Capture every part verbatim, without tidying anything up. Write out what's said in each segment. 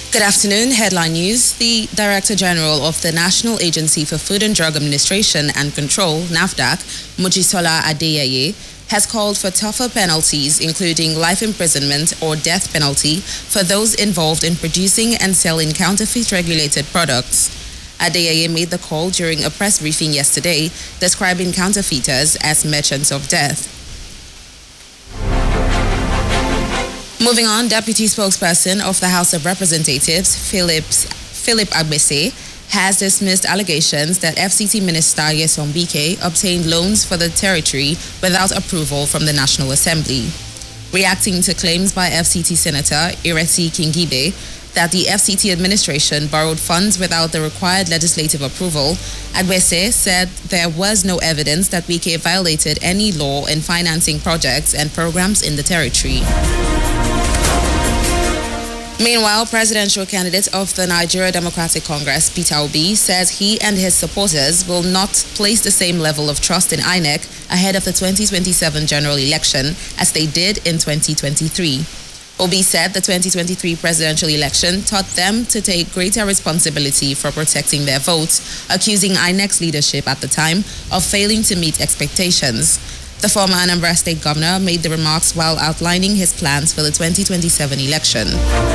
Good afternoon. Headline news. The Director General of the National Agency for Food and Drug Administration and Control, NAFDAC, Mojisola Adeyeye, has called for tougher penalties, including life imprisonment or death penalty, for those involved in producing and selling counterfeit-regulated products. Adeyeye made the call during a press briefing yesterday, describing counterfeiters as merchants of death. Moving on, Deputy Spokesperson of the House of Representatives, Phillips, Philip Agbese, has dismissed allegations that F C T Minister Nyesom Wike obtained loans for the territory without approval from the National Assembly. Reacting to claims by F C T Senator Ireti Kingibe that the F C T administration borrowed funds without the required legislative approval, Agbese said there was no evidence that Wike violated any law in financing projects and programs in the territory. Meanwhile, presidential candidate of the Nigeria Democratic Congress, Peter Obi, says he and his supporters will not place the same level of trust in I N E C ahead of the twenty twenty-seven general election as they did in twenty twenty-three. Obi said the twenty twenty-three presidential election taught them to take greater responsibility for protecting their votes, accusing I N E C's leadership at the time of failing to meet expectations. The former Anambra State governor made the remarks while outlining his plans for the twenty twenty-seven election.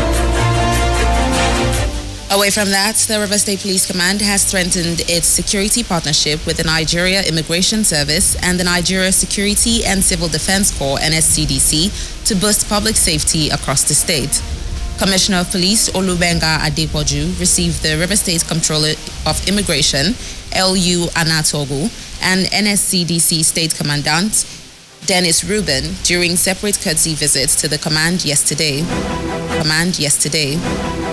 Away from that, the River State Police Command has strengthened its security partnership with the Nigeria Immigration Service and the Nigeria Security and Civil Defense Corps (N S C D C) to boost public safety across the state. Commissioner of Police Olubenga Adepoju received the River State Comptroller of Immigration, L U Anatogu, and N S C D C State Commandant Dennis Rubin during separate courtesy visits to the command yesterday. Command yesterday.